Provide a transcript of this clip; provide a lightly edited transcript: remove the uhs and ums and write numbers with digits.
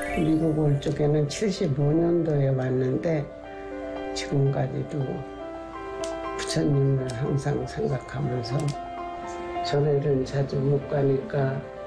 미국 올 적에는 75년도에 왔는데 지금까지도 부처님을 항상 생각하면서 절에는 자주 못 가니까